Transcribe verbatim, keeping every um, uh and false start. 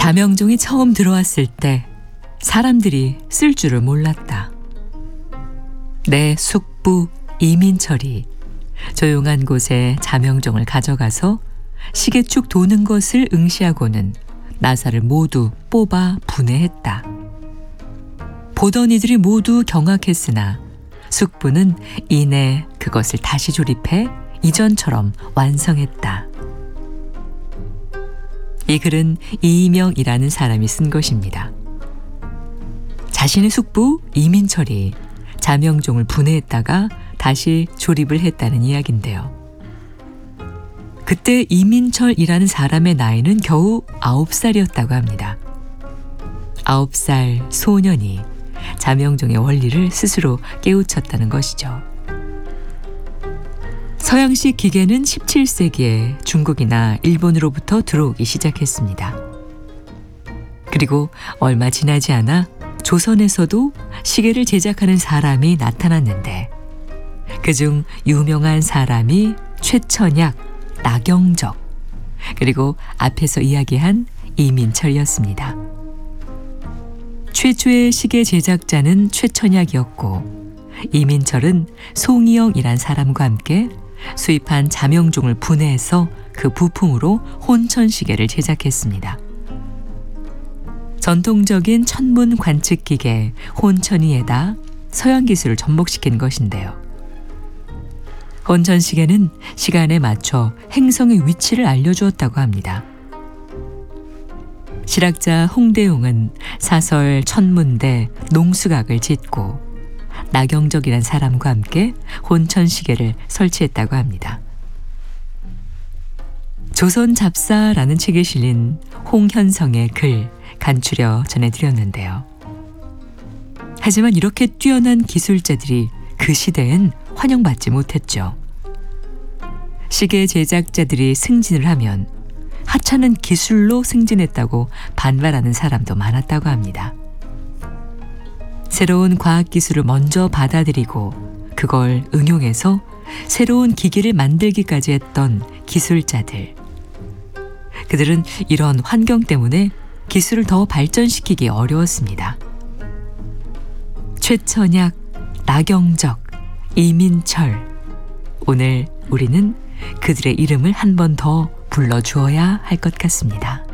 자명종이 처음 들어왔을 때 사람들이 쓸 줄을 몰랐다. 내 숙부 이민철이 조용한 곳에 자명종을 가져가서 시계축 도는 것을 응시하고는 나사를 모두 뽑아 분해했다. 보던 이들이 모두 경악했으나 숙부는 이내 그것을 다시 조립해 이전처럼 완성했다. 이 글은 이명이라는 사람이 쓴 것입니다. 자신의 숙부 이민철이 자명종을 분해했다가 다시 조립을 했다는 이야기인데요. 그때 이민철이라는 사람의 나이는 겨우 아홉 살이었다고 합니다. 아홉 살 소년이 자명종의 원리를 스스로 깨우쳤다는 것이죠. 서양식 기계는 십칠 세기에 중국이나 일본으로부터 들어오기 시작했습니다. 그리고 얼마 지나지 않아 조선에서도 시계를 제작하는 사람이 나타났는데 그중 유명한 사람이 최천약, 나경적, 그리고 앞에서 이야기한 이민철이었습니다. 최초의 시계 제작자는 최천약이었고 이민철은 송이영이란 사람과 함께 수입한 자명종을 분해해서 그 부품으로 혼천시계를 제작했습니다. 전통적인 천문 관측기계 혼천이에다 서양 기술을 접목시킨 것인데요. 혼천시계는 시간에 맞춰 행성의 위치를 알려주었다고 합니다. 실학자 홍대용은 사설 천문대 농수각을 짓고 나경적이란 사람과 함께 혼천시계를 설치했다고 합니다. 조선잡사라는 책에 실린 홍현성의 글 간추려 전해드렸는데요. 하지만 이렇게 뛰어난 기술자들이 그 시대엔 환영받지 못했죠. 시계 제작자들이 승진을 하면 하찮은 기술로 승진했다고 반발하는 사람도 많았다고 합니다. 새로운 과학기술을 먼저 받아들이고 그걸 응용해서 새로운 기기를 만들기까지 했던 기술자들. 그들은 이런 환경 때문에 기술을 더 발전시키기 어려웠습니다. 최천약, 나경적, 이민철. 오늘 우리는 그들의 이름을 한 번 더 불러주어야 할 것 같습니다.